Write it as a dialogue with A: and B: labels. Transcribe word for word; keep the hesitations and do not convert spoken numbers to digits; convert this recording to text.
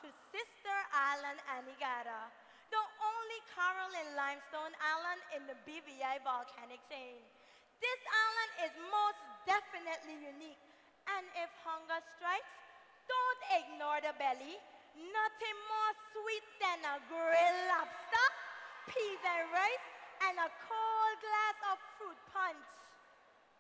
A: to Sister Island Anegada, the only coral in limestone island in the B V I volcanic chain. This island is most definitely unique, and if hunger strikes, don't ignore the belly. Nothing more sweet than a grilled lobster, peas and rice, and a cold glass of fruit punch.